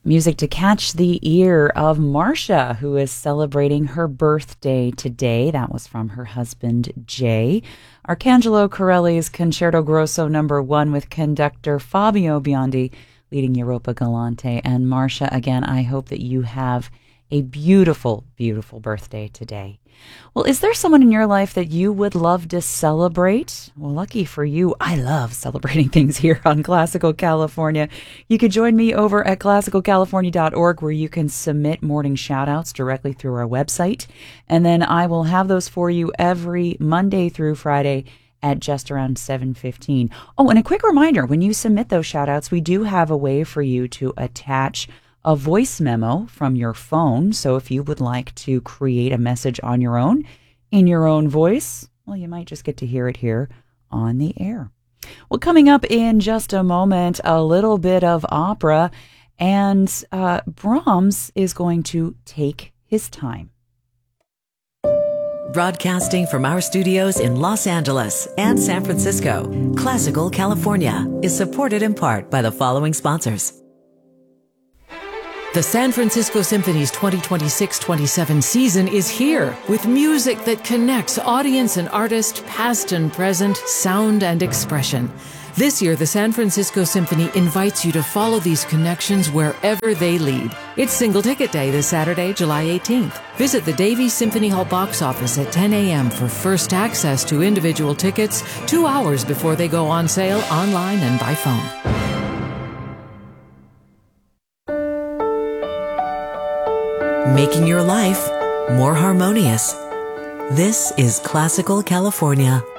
Music to catch the ear of Marcia, who is celebrating her birthday today. That was from her husband, Jay. Arcangelo Corelli's Concerto Grosso No. 1 with conductor Fabio Biondi leading Europa Galante. And Marcia, again, I hope that you have a beautiful, beautiful birthday today. Well, is there someone in your life that you would love to celebrate? Well, lucky for you, I love celebrating things here on Classical California. You could join me over at classicalcalifornia.org, where you can submit morning shout-outs directly through our website. And then I will have those for you every Monday through Friday at just around 7:15. Oh, and a quick reminder, when you submit those shout-outs, we do have a way for you to attach a voice memo from your phone. So if you would like to create a message on your own, in your own voice, well, you might just get to hear it here on the air. Well, coming up in just a moment, a little bit of opera, and Brahms is going to take his time. Broadcasting from our studios in Los Angeles and San Francisco, Classical California is supported in part by the following sponsors. The San Francisco Symphony's 2026-27 season is here with music that connects audience and artist, past and present, sound and expression. This year, the San Francisco Symphony invites you to follow these connections wherever they lead. It's Single Ticket Day this Saturday, July 18th. Visit the Davies Symphony Hall box office at 10 a.m. for first access to individual tickets 2 hours before they go on sale online and by phone. Making your life more harmonious. This is Classical California.